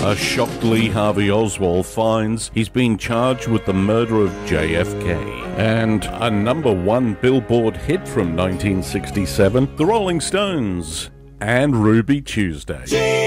A shocked Lee Harvey Oswald finds he's been charged with the murder of JFK. And a #1 Billboard hit from 1967, The Rolling Stones and Ruby Tuesday.